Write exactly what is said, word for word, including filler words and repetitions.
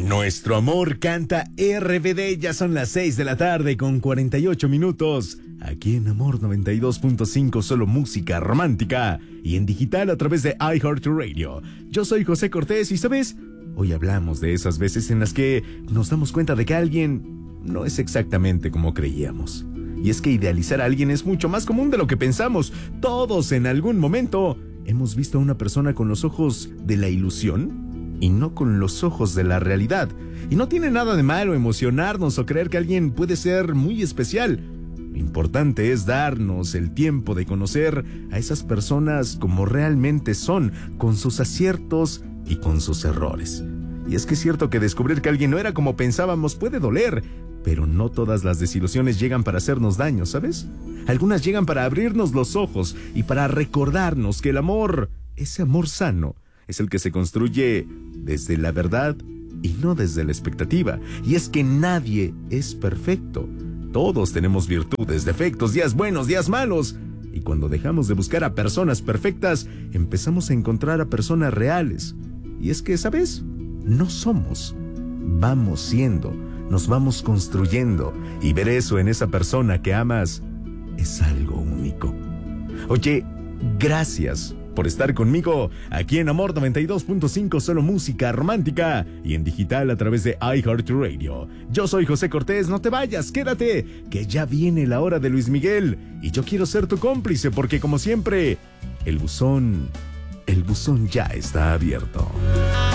Nuestro amor canta R B D, ya son las seis de la tarde con cuarenta y ocho minutos. Aquí en Amor noventa y dos punto cinco, solo música romántica. Y en digital a través de iHeartRadio. Yo soy José Cortés y, ¿sabes? Hoy hablamos de esas veces en las que nos damos cuenta de que alguien no es exactamente como creíamos. Y es que idealizar a alguien es mucho más común de lo que pensamos. Todos en algún momento hemos visto a una persona con los ojos de la ilusión y no con los ojos de la realidad. Y no tiene nada de malo emocionarnos o creer que alguien puede ser muy especial. Lo importante es darnos el tiempo de conocer a esas personas como realmente son, con sus aciertos y con sus errores. Y es que es cierto que descubrir que alguien no era como pensábamos puede doler, pero no todas las desilusiones llegan para hacernos daño, ¿sabes? Algunas llegan para abrirnos los ojos y para recordarnos que el amor, ese amor sano, es el que se construye desde la verdad y no desde la expectativa. Y es que nadie es perfecto. Todos tenemos virtudes, defectos, días buenos, días malos. Y cuando dejamos de buscar a personas perfectas, empezamos a encontrar a personas reales. Y es que, ¿sabes? No somos. Vamos siendo, nos vamos construyendo. Y ver eso en esa persona que amas es algo único. Oye, gracias por estar conmigo aquí en Amor noventa y dos punto cinco, solo música romántica, y en digital a través de iHeartRadio. Yo soy José Cortés, no te vayas, quédate, que ya viene la hora de Luis Miguel, y yo quiero ser tu cómplice porque, como siempre, el buzón, el buzón ya está abierto.